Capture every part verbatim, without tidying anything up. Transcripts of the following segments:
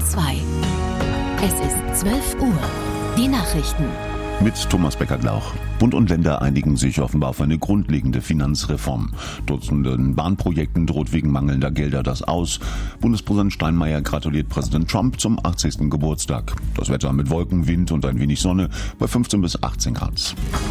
zwei. Es ist zwölf Uhr. Die Nachrichten. Mit Thomas Becker-Glauch. Bund und Länder einigen sich offenbar auf eine grundlegende Finanzreform. Dutzenden Bahnprojekten droht wegen mangelnder Gelder das Aus. Bundespräsident Steinmeier gratuliert Präsident Trump zum achtzigsten Geburtstag. Das Wetter mit Wolken, Wind und ein wenig Sonne bei fünfzehn bis achtzehn Grad.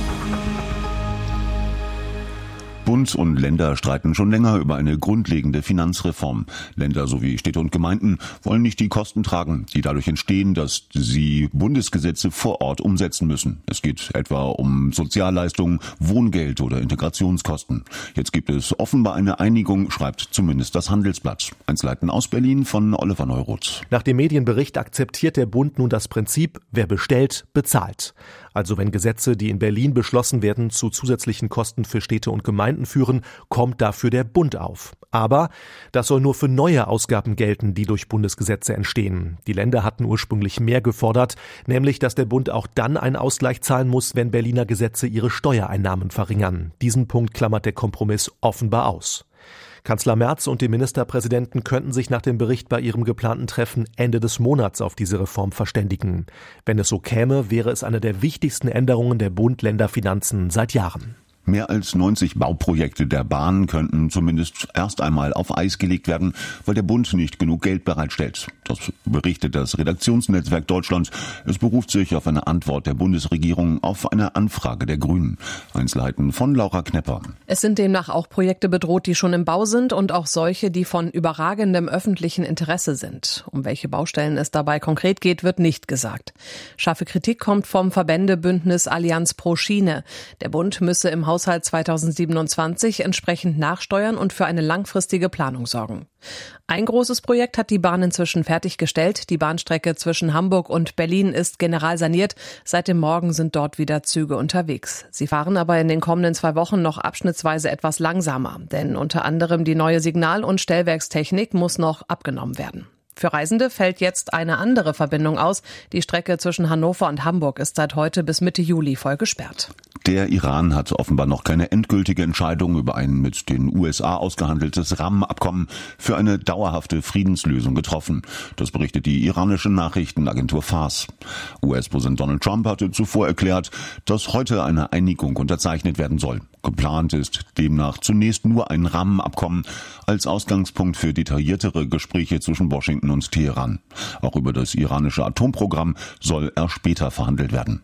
Bund und Länder streiten schon länger über eine grundlegende Finanzreform. Länder sowie Städte und Gemeinden wollen nicht die Kosten tragen, die dadurch entstehen, dass sie Bundesgesetze vor Ort umsetzen müssen. Es geht etwa um Sozialleistungen, Wohngeld oder Integrationskosten. Jetzt gibt es offenbar eine Einigung, schreibt zumindest das Handelsblatt. Einzelheiten aus Berlin von Oliver Neuroth. Nach dem Medienbericht akzeptiert der Bund nun das Prinzip, wer bestellt, bezahlt. Also wenn Gesetze, die in Berlin beschlossen werden, zu zusätzlichen Kosten für Städte und Gemeinden führen, kommt dafür der Bund auf. Aber das soll nur für neue Ausgaben gelten, die durch Bundesgesetze entstehen. Die Länder hatten ursprünglich mehr gefordert, nämlich dass der Bund auch dann einen Ausgleich zahlen muss, wenn Berliner Gesetze ihre Steuereinnahmen verringern. Diesen Punkt klammert der Kompromiss offenbar aus. Kanzler Merz und die Ministerpräsidenten könnten sich nach dem Bericht bei ihrem geplanten Treffen Ende des Monats auf diese Reform verständigen. Wenn es so käme, wäre es eine der wichtigsten Änderungen der Bund-Länder-Finanzen seit Jahren. Mehr als neunzig Bauprojekte der Bahn könnten zumindest erst einmal auf Eis gelegt werden, weil der Bund nicht genug Geld bereitstellt. Das berichtet das Redaktionsnetzwerk Deutschland. Es beruft sich auf eine Antwort der Bundesregierung auf eine Anfrage der Grünen. Einzelheiten von Laura Knepper. Es sind demnach auch Projekte bedroht, die schon im Bau sind und auch solche, die von überragendem öffentlichen Interesse sind. Um welche Baustellen es dabei konkret geht, wird nicht gesagt. Scharfe Kritik kommt vom Verbändebündnis Allianz pro Schiene. Der Bund müsse im Haushalt zweitausendsiebenundzwanzig entsprechend nachsteuern und für eine langfristige Planung sorgen. Ein großes Projekt hat die Bahn inzwischen fertiggestellt. Die Bahnstrecke zwischen Hamburg und Berlin ist generalsaniert. Seit dem Morgen sind dort wieder Züge unterwegs. Sie fahren aber in den kommenden zwei Wochen noch abschnittsweise etwas langsamer, denn unter anderem die neue Signal- und Stellwerkstechnik muss noch abgenommen werden. Für Reisende fällt jetzt eine andere Verbindung aus. Die Strecke zwischen Hannover und Hamburg ist seit heute bis Mitte Juli voll gesperrt. Der Iran hat offenbar noch keine endgültige Entscheidung über ein mit den U S A ausgehandeltes Rahmenabkommen für eine dauerhafte Friedenslösung getroffen. Das berichtet die iranische Nachrichtenagentur Fars. U S-Präsident Donald Trump hatte zuvor erklärt, dass heute eine Einigung unterzeichnet werden soll. Geplant ist demnach zunächst nur ein Rahmenabkommen als Ausgangspunkt für detailliertere Gespräche zwischen Washington und Teheran. Auch über das iranische Atomprogramm soll erst später verhandelt werden.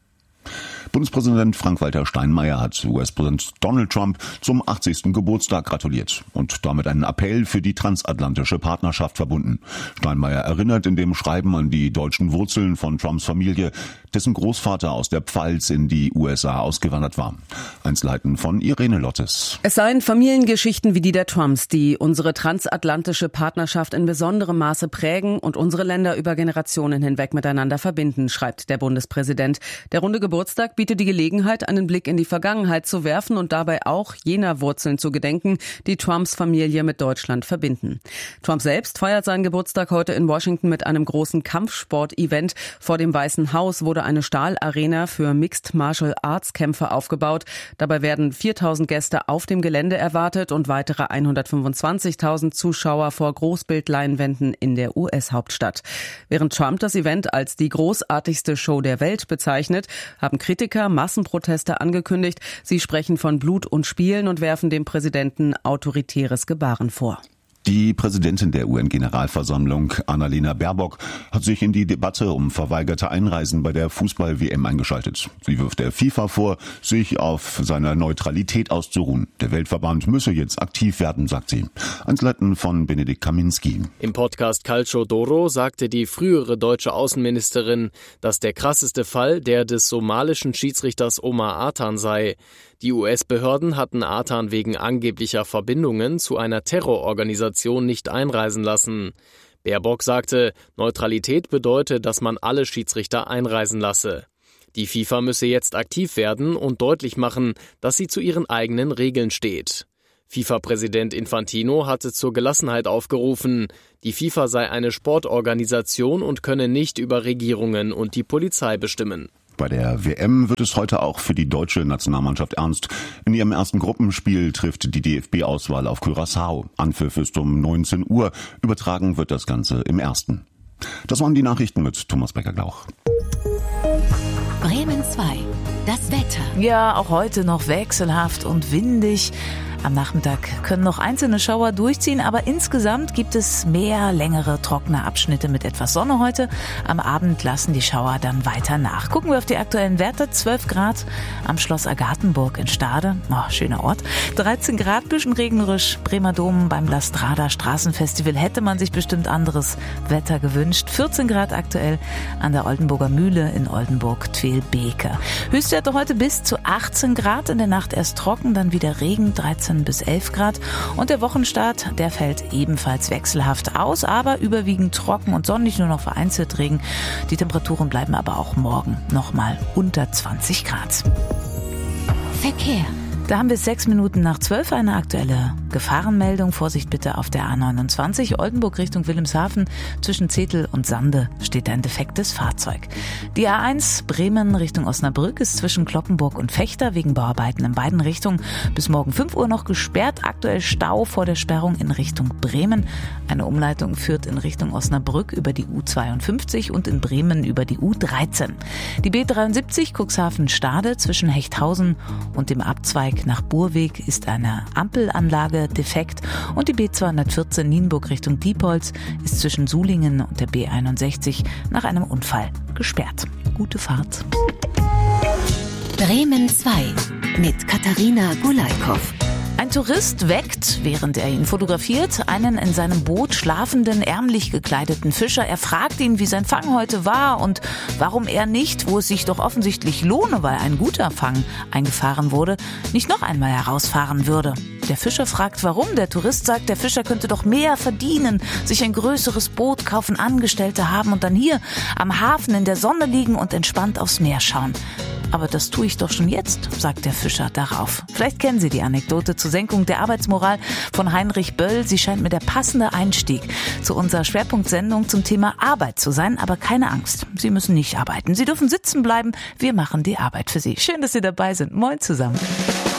Bundespräsident Frank-Walter Steinmeier hat U S-Präsident Donald Trump zum achtzigsten Geburtstag gratuliert und damit einen Appell für die transatlantische Partnerschaft verbunden. Steinmeier erinnert in dem Schreiben an die deutschen Wurzeln von Trumps Familie, dessen Großvater aus der Pfalz in die U S A ausgewandert war. Einzelheiten von Irene Lottes. Es seien Familiengeschichten wie die der Trumps, die unsere transatlantische Partnerschaft in besonderem Maße prägen und unsere Länder über Generationen hinweg miteinander verbinden, schreibt der Bundespräsident. Der runde Geburtstag bietet die Gelegenheit, einen Blick in die Vergangenheit zu werfen und dabei auch jener Wurzeln zu gedenken, die Trumps Familie mit Deutschland verbinden. Trump selbst feiert seinen Geburtstag heute in Washington mit einem großen Kampfsport-Event. Vor dem Weißen Haus wurde eine Stahlarena für Mixed Martial Arts Kämpfer aufgebaut. Dabei werden viertausend Gäste auf dem Gelände erwartet und weitere hundertfünfundzwanzigtausend Zuschauer vor Großbildleinwänden in der U S-Hauptstadt. Während Trump das Event als die großartigste Show der Welt bezeichnet, haben Kritiker Massenproteste angekündigt. Sie sprechen von Blut und Spielen und werfen dem Präsidenten autoritäres Gebaren vor. Die Präsidentin der U N-Generalversammlung, Annalena Baerbock, hat sich in die Debatte um verweigerte Einreisen bei der Fußball-W M eingeschaltet. Sie wirft der FIFA vor, sich auf seiner Neutralität auszuruhen. Der Weltverband müsse jetzt aktiv werden, sagt sie. Einzelheiten von Benedikt Kaminski. Im Podcast Calcio d'Oro sagte die frühere deutsche Außenministerin, dass der krasseste Fall der des somalischen Schiedsrichters Omar Atan sei. Die U S-Behörden hatten Atan wegen angeblicher Verbindungen zu einer Terrororganisation nicht einreisen lassen. Baerbock sagte, Neutralität bedeute, dass man alle Schiedsrichter einreisen lasse. Die FIFA müsse jetzt aktiv werden und deutlich machen, dass sie zu ihren eigenen Regeln steht. FIFA-Präsident Infantino hatte zur Gelassenheit aufgerufen. Die FIFA sei eine Sportorganisation und könne nicht über Regierungen und die Polizei bestimmen. Bei der W M wird es heute auch für die deutsche Nationalmannschaft ernst. In ihrem ersten Gruppenspiel trifft die D F B-Auswahl auf Curaçao. Anpfiff ist um neunzehn Uhr. Übertragen wird das Ganze im ersten. Das waren die Nachrichten mit Thomas Becker-Glauch. Bremen zwei. Das Wetter. Ja, auch heute noch wechselhaft und windig. Am Nachmittag können noch einzelne Schauer durchziehen, aber insgesamt gibt es mehr längere, trockene Abschnitte mit etwas Sonne heute. Am Abend lassen die Schauer dann weiter nach. Gucken wir auf die aktuellen Werte. zwölf Grad am Schloss Agathenburg in Stade. Oh, schöner Ort. dreizehn Grad, bisschen regnerisch. Bremer Dom beim La Strada Straßenfestival hätte man sich bestimmt anderes Wetter gewünscht. vierzehn Grad aktuell an der Oldenburger Mühle in Oldenburg-Twelbeke. Höchstwerte heute bis zu achtzehn Grad. In der Nacht erst trocken, dann wieder Regen. dreizehn bis elf Grad. Und der Wochenstart, der fällt ebenfalls wechselhaft aus, aber überwiegend trocken und sonnig, nur noch vereinzelt Regen. Die Temperaturen bleiben aber auch morgen nochmal unter zwanzig Grad. Verkehr. Da haben wir sechs Minuten nach zwölf eine aktuelle Gefahrenmeldung. Vorsicht bitte auf der A neunundzwanzig, Oldenburg Richtung Wilhelmshaven. Zwischen Zetel und Sande steht ein defektes Fahrzeug. Die A eins Bremen Richtung Osnabrück ist zwischen Cloppenburg und Vechta wegen Bauarbeiten in beiden Richtungen bis morgen fünf Uhr noch gesperrt. Aktuell Stau vor der Sperrung in Richtung Bremen. Eine Umleitung führt in Richtung Osnabrück über die U zweiundfünfzig und in Bremen über die U dreizehn. Die B dreiundsiebzig Cuxhaven-Stade zwischen Hechthausen und dem Abzweig nach Burweg ist eine Ampelanlage defekt und die B zweihundertvierzehn Nienburg Richtung Diepholz ist zwischen Sulingen und der B einundsechzig nach einem Unfall gesperrt. Gute Fahrt. Bremen zwei mit Katharina Gulaikow. Ein Tourist weckt, während er ihn fotografiert, einen in seinem Boot schlafenden, ärmlich gekleideten Fischer. Er fragt ihn, wie sein Fang heute war und warum er nicht, wo es sich doch offensichtlich lohne, weil ein guter Fang eingefahren wurde, nicht noch einmal herausfahren würde. Der Fischer fragt, warum. Der Tourist sagt, der Fischer könnte doch mehr verdienen, sich ein größeres Boot kaufen, Angestellte haben und dann hier am Hafen in der Sonne liegen und entspannt aufs Meer schauen. Aber das tue ich doch schon jetzt, sagt der Fischer darauf. Vielleicht kennen Sie die Anekdote zur Senkung der Arbeitsmoral von Heinrich Böll. Sie scheint mir der passende Einstieg zu unserer Schwerpunktsendung zum Thema Arbeit zu sein. Aber keine Angst, Sie müssen nicht arbeiten. Sie dürfen sitzen bleiben. Wir machen die Arbeit für Sie. Schön, dass Sie dabei sind. Moin zusammen.